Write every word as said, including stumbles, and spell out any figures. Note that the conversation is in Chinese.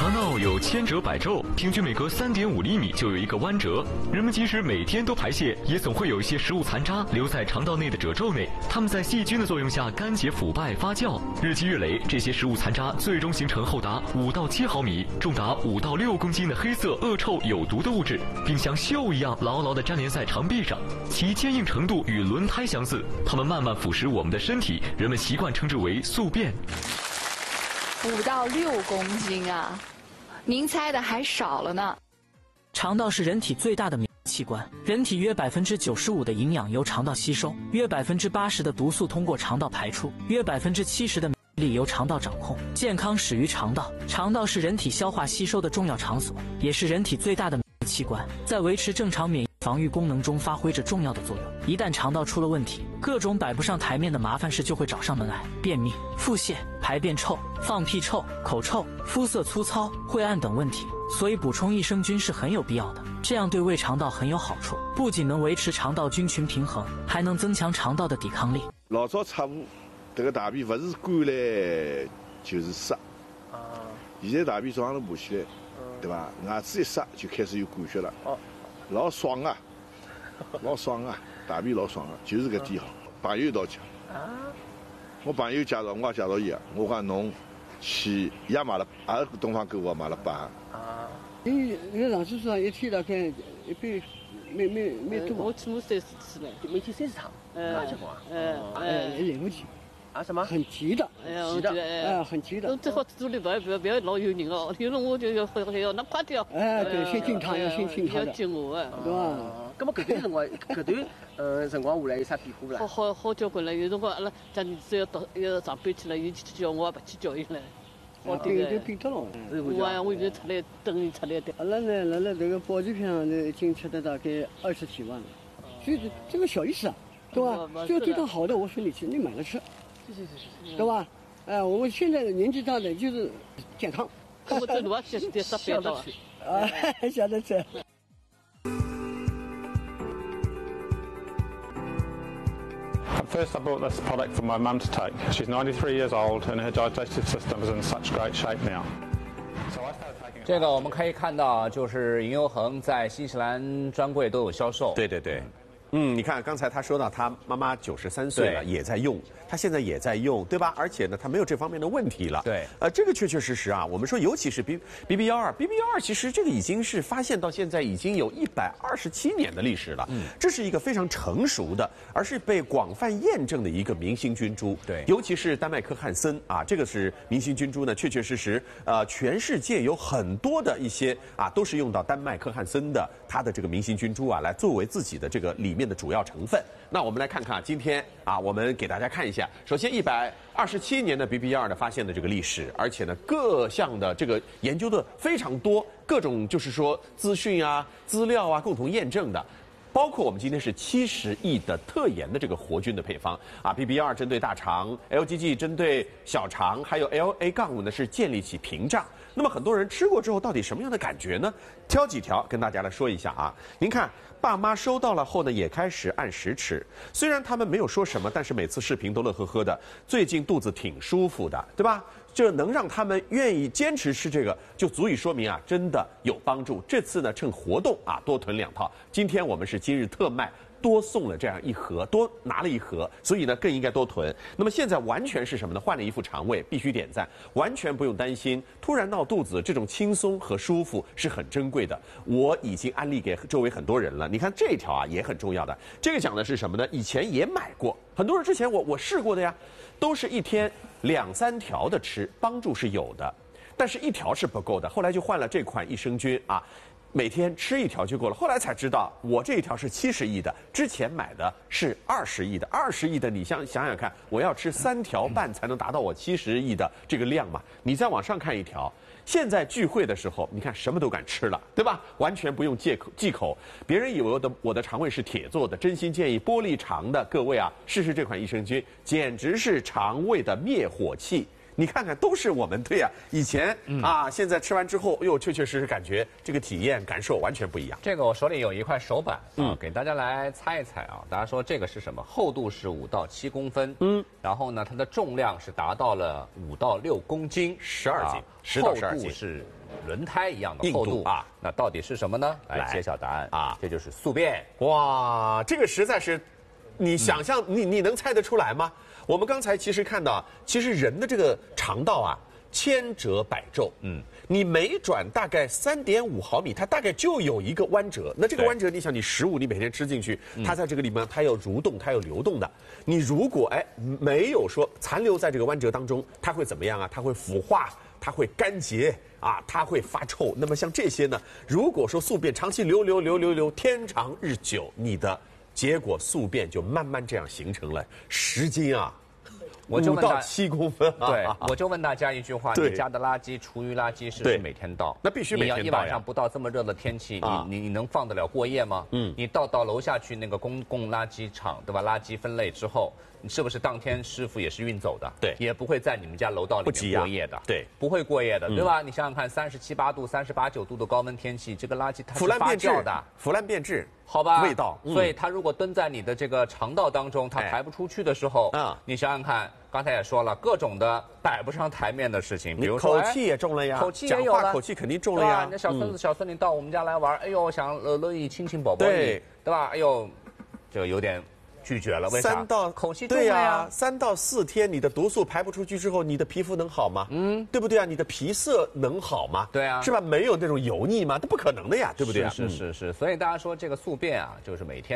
肠道有千折百皱，平均每隔三点五厘米就有一个弯折。人们即使每天都排泄，也总会有一些食物残渣留在肠道内的褶皱内，它们在细菌的作用下干结腐败发酵，日积月累，这些食物残渣最终形成厚达五到七毫米、重达五到六公斤的黑色、恶臭、有毒的物质，并像锈一样牢牢地粘连在肠壁上，其坚硬程度与轮胎相似。它们慢慢腐蚀我们的身体，人们习惯称之为宿便。 五到六公斤啊，您猜的还少了呢。 肠道是人体最大的免疫器官，人体约百分之九十五的营养由肠道吸收，约百分之八十的毒素通过肠道排出，约百分之七十的免疫力由肠道掌控。健康始于肠道，肠道是人体消化吸收的重要场所，也是人体最大的免疫器官，在维持正常免疫防御功能中发挥着重要的作用。一旦肠道出了问题，各种摆不上台面的麻烦事就会找上门来，便秘、腹泻、排便臭、放屁臭、口臭、肤色粗糙、晦暗等问题。所以补充益生菌是很有必要的，这样对胃肠道很有好处，不仅能维持肠道菌群平衡，还能增强肠道的抵抗力。 老早产妇这个大便不是干来就是塞，啊，现在大便早上头爬起来，对吧？牙齿一塞就开始有感觉了，哦，老爽啊，老爽啊，大便老爽啊，就是搿点好。朋友一道讲，啊，我朋友介绍，我也介绍伊啊，我讲侬去，伊也买了，也是东方购物买了八。啊， 你那上次说一天大概一杯，没没没多。 我起码三四次了，每天三十趟，那结果啊， 嗯，哎，来不及。 啊什么？ 很急的， 哎呀，急的， 哎，很急的。 最好组里不要不要不要老有人哦，有了我就要还要那快点。 哎，对，先进场要先进场的。 要进我哎， 对吧？ 咁么搿段辰光，搿段呃辰光下来有啥变化啦？好好好交关了，有辰光阿拉家儿子要到要上班去了，伊去叫我也不去叫伊了。 我对个，变脱了。 我啊，我现在出来等伊出来的。 阿拉呢，辣辣这个保健品上呢，已经吃的大概二十几万了，所以这个小意思啊，对吧？只要对它好的，我说你吃，你买了吃。是是是是，对吧？哎，我们现在的年纪大的就是健康。我这路啊，去得十八道啊，晓得吃。 At first, I bought this product for my mum to take. She's ninety-three years old, and her digestive system is in such great shape now. So I started taking it. 这个我们可以看到，就是银优恒在新西兰专柜都有销售。 对对对。嗯，你看刚才他说到他妈妈九十三岁了，也在用，他现在也在用，对吧？而且呢，他没有这方面的问题了。 对， 呃，这个确确实实啊，我们说，尤其是 B B B 幺二 B B 幺二，其实这个已经是发现到现在已经有一百二十七年的历史了。嗯，这是一个非常成熟的，而是被广泛验证的一个明星菌株。 对， 尤其是丹麦科汉森啊，这个是明星菌株呢，确确实实，呃，全世界有很多的一些啊，都是用到丹麦科汉森的它的这个明星菌株啊，来作为自己的这个里面的主要成分。那我们来看看今天啊，我们给大家看一下。首先，一百二十七年的 B B 幺二的发现的这个历史，而且呢，各项的这个研究的非常多，各种就是说资讯啊、资料啊，共同验证的。包括我们今天是七十亿的特研的这个活菌的配方啊 ，B B 幺二针对大肠 ，L G G 针对小肠，还有 L A 杠五呢是建立起屏障。那么很多人吃过之后，到底什么样的感觉呢？挑几条跟大家来说一下啊。您看，爸妈收到了后呢，也开始按时吃。虽然他们没有说什么，但是每次视频都乐呵呵的。最近肚子挺舒服的，对吧？这能让他们愿意坚持吃这个，就足以说明啊，真的有帮助。这次呢，趁活动啊，多囤两套。今天我们是今日特卖。多送了这样一盒，多拿了一盒，所以呢更应该多囤。那么现在完全是什么呢？换了一副肠胃，必须点赞，完全不用担心突然闹肚子，这种轻松和舒服是很珍贵的。我已经安利给周围很多人了。你看这条啊也很重要的，这个讲的是什么呢？以前也买过，很多人之前我我试过的呀，都是一天两三条的吃，帮助是有的，但是一条是不够的。后来就换了这款益生菌啊。每天吃一条就够了。后来才知道，我这一条是七十亿的，之前买的是二十亿的。二十亿的，你想想想看，我要吃三条半才能达到我七十亿的这个量嘛？你再往上看一条，现在聚会的时候，你看什么都敢吃了，对吧？完全不用忌口忌口。别人以为我的我的肠胃是铁做的，真心建议玻璃肠的各位啊，试试这款益生菌，简直是肠胃的灭火器。 你看看，都是我们对啊。以前、嗯、啊，现在吃完之后，哟，确确实实感觉这个体验感受完全不一样。 这个我手里有一块手板，嗯、啊，给大家来猜一猜啊。大家说这个是什么？厚度是五到七公分，嗯，然后呢，它的重量是达到了五到六公斤， 十二斤，十、啊、到十二斤， 是轮胎一样的厚度啊。那到底是什么呢？来揭晓答案啊，这就是宿便。 哇，这个实在是，你想象、嗯、你你能猜得出来吗？我们刚才其实看到，其实人的这个肠道啊，千折百皱，嗯，你每转大概三点五毫米，它大概就有一个弯折。那这个弯折，你想，你食物你每天吃进去，它在这个里面它要蠕动，它要流动的。你如果哎没有说残留在这个弯折当中，它会怎么样啊？它会腐化，它会干结啊，它会发臭。那么像这些呢，如果说宿便长期流流流流流，天长日久，你的结果宿便就慢慢这样形成了十斤啊， 我就五到七公分、啊。 对，我就问大家一句话：你家的垃圾厨余垃圾是不是每天倒？ 那必须每天倒呀。 你要一晚上不倒，这么热的天气，啊、你你你能放得了过夜吗？嗯，你倒到楼下去那个公共垃圾场，对吧？垃圾分类之后，你是不是当天师傅也是运走的？ 对， 也不会在你们家楼道里面过夜的。 对， 不会过夜的，对吧？嗯、你想想看，三十七八度、三十八九度的高温天气，这个垃圾它是发酵的， 腐烂变质。 好吧， 味道， 嗯、所以它如果蹲在你的这个肠道当中，它排不出去的时候，啊、哎，你想想看，刚才也说了，各种的摆不上台面的事情，比如说口气也重了呀， 口气也有了， 讲话口气肯定重了呀。 你的小孙子、嗯、小孙女到我们家来玩，哎呦，想乐乐意亲亲宝宝，对对吧？哎呦，这个有点拒绝了，为啥？ 三到口气重了呀， 呀三到四天你的毒素排不出去之后，你的皮肤能好吗？嗯，对不对啊？你的皮色能好吗？ 对啊， 是吧？没有那种油腻吗？这不可能的呀，对不对啊？ 是是是是，所以大家说这个宿便啊，就是每天。